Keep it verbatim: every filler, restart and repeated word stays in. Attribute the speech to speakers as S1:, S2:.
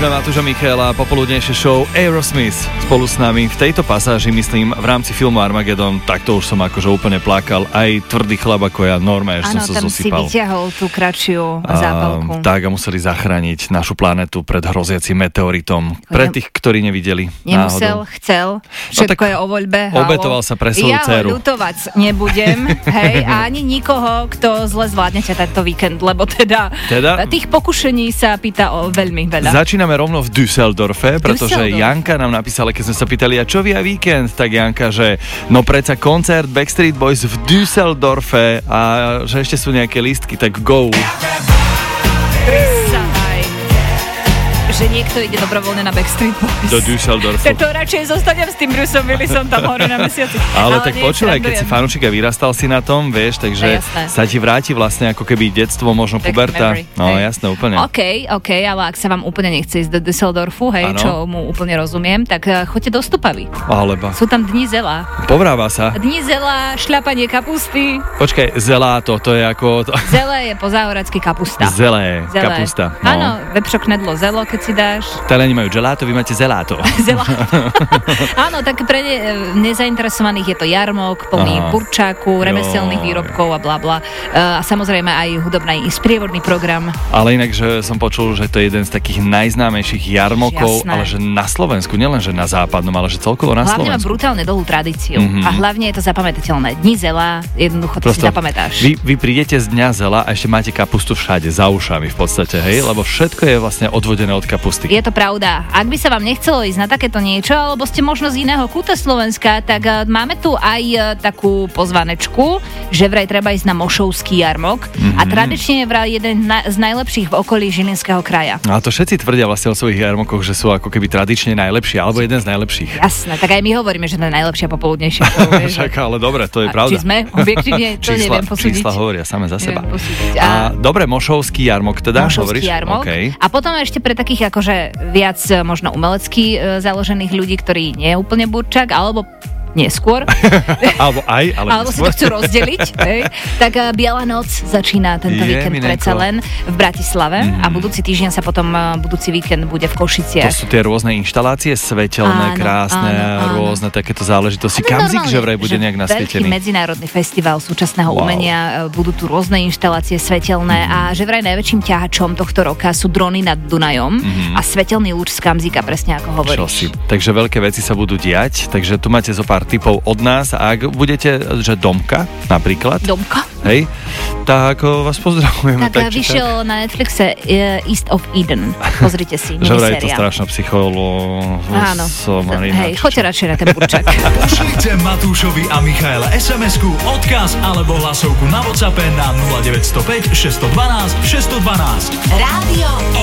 S1: sme Matúš a Michaela, popoludnejšie show Aerosmith spolu s nami. V tejto pasáži, myslím, v rámci filmu Armageddon, tak to už som akože úplne plakal. Aj tvrdý chlap ako ja, normálne, že som sa zosypal. Áno, tam si
S2: vyťahol tú kratšiu zápalku.
S1: Tak a museli zachrániť našu planetu pred hroziacim meteoritom. Pre tých, ktorí nevideli.
S2: Nemusel, náhodou. Chcel. Všetko no, je o voľbe.
S1: Obetoval sa pre svoju
S2: ja
S1: dceru.
S2: Ja ho ľutovať nebudem, hej, a ani nikoho, kto zle zvládnete tento víkend, lebo teda, teda? tých pokušení sa pýta o veľmi veľa.
S1: Začíname rovno v Düsseldorfe, pretože Düsseldorf. Janka nám napísala, keď sme sa pýtali, a čo vy a víkend, tak Janka, že no predsa koncert Backstreet Boys v Düsseldorfe a že ešte sú nejaké lístky, tak go.
S2: Že niekto ide dobrovoľne na Backstreet Boys.
S1: Do Düsseldorfu.
S2: Tak to radšej zostanem s tým Bruceom Willisom tam hore na mesiaci.
S1: Ale, Ale tak počúvaj, keď si fanúšik a vyrastal si na tom, vieš, takže sa ti vráti vlastne ako keby detstvo, možno Back puberta. No hej. Jasné, úplne.
S2: OK, OK, ale ak sa vám úplne nechce ísť do Düsseldorfu, hej, ano. Čo mu úplne rozumiem, tak choďte do Stupavy.
S1: Alebo.
S2: Sú tam dni zela.
S1: Povráva sa.
S2: Dni zela, šľapanie kapusty.
S1: Počkaj, zeláto, to je ako...
S2: Zelé je po záhoradsky kapusta.
S1: Zelé, Zelé. kapusta.
S2: No. Áno, vepšok nedlo zelo, keď si dáš.
S1: Taliani majú gelato, vy máte zeláto.
S2: Zeláto. Áno, tak pre ne, nezainteresovaných je to jarmok, plný Aha. burčáku, remeselných výrobkov a bla bla. A samozrejme aj hudobný sprievodný program.
S1: Ale inak, že som počul, že to je jeden z takých najznámejších jarmokov, Jasné. ale že na Slovensku, nielen že na západnom, ale že celkovo na
S2: hlavne
S1: Slovensku.
S2: Hlavne má brutálne dlhú tradíciu. Mm-hmm. A hlavne je to zapamätateľné. Dni zela, jednoducho to si zapamätáš.
S1: Vy, vy prídete z dňa zela a ešte máte kapustu všade, za ušami v podstate, hej? Lebo všetko je vlastne odvodené od kapusty.
S2: Je to pravda. Ak by sa vám nechcelo ísť na takéto niečo, alebo ste možno z iného kúta Slovenska, tak uh, máme tu aj uh, takú pozvanečku, že vraj treba ísť na Mošovský jarmok mm-hmm. a tradične je vraj jeden na, z najlepších v okolí Žilinského kraja.
S1: A to všetci tvrdia vlastne o svojich jarmokoch, že sú ako keby tradične najlepšie, alebo jeden z najlepších.
S2: Jasné, tak aj my hovoríme, že to je najlepšia popoludnejšia.
S1: Však, ale dobre, to je
S2: a
S1: pravda.
S2: Či sme objektívne, to
S1: čísla,
S2: neviem posúdiť.
S1: Čísla hovoria same za seba.
S2: A,
S1: a dobre, Mošovský jarmok teda,
S2: Mošovský
S1: hovoríš?
S2: jarmok.
S1: Okay.
S2: A potom ešte pre takých akože viac možno umelecky e, založených ľudí, ktorí nie je úplne burčák, alebo neskôr.
S1: alebo aj, ale
S2: Alebo si to chcú rozdeliť. hej. Tak uh, Biela noc začína tento je, víkend minenko. predsa len v Bratislave mm. a budúci týždeň sa potom uh, budúci víkend bude v Košiciach.
S1: To sú tie rôzne inštalácie, svetelné, áno, krásne, áno, áno. rôzne takéto záležitosti. Kamzik, že vraj bude nejak nasvietený.
S2: Veľký medzinárodný festival súčasného wow. umenia, budú tu rôzne inštalácie svetelné mm. a že vraj najväčším ťahačom tohto roka sú drony nad Dunajom mm. a svetelný lúč z Kamzika, presne ako hovoríš.
S1: Čosi. Takže veľké veci sa budú diať, takže tu máte zo pár tipov od nás a ak budete, že Domka napríklad.
S2: Domka?
S1: Hej, tak vás pozdravujeme.
S2: Tak, tak vyšiel tak. na Netflixe uh, East of Eden. Pozrite si, miniséria. Že vraj je to
S1: strašná psycholo.
S2: Áno. Hej, choďte radšej na ten burčak.
S3: Pošlite Matúšovi a Michaele es em esku, odkaz alebo hlasovku na WhatsAppe na nula deväť nula päť šesť jedna dva šesť jedna dva. Rádio